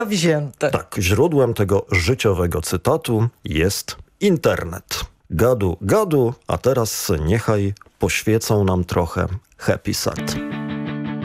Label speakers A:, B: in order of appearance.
A: wzięte.
B: Tak, źródłem tego życiowego cytatu jest internet. Gadu, gadu, a teraz niechaj poświecą nam trochę Happy Sad.